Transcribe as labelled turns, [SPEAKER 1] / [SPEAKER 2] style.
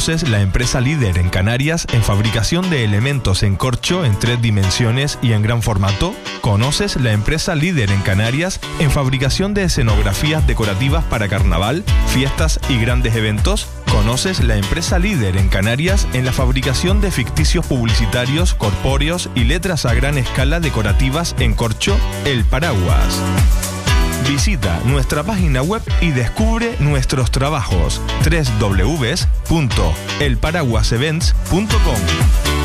[SPEAKER 1] ¿Conoces la empresa líder en Canarias en fabricación de elementos en corcho en 3 dimensiones y en gran formato? ¿Conoces la empresa líder en Canarias en fabricación de escenografías decorativas para carnaval, fiestas y grandes eventos? ¿Conoces la empresa líder en Canarias en la fabricación de ficticios publicitarios, corpóreos y letras a gran escala decorativas en corcho? El Paraguas. Visita nuestra página web y descubre nuestros trabajos. www.elparaguasevents.com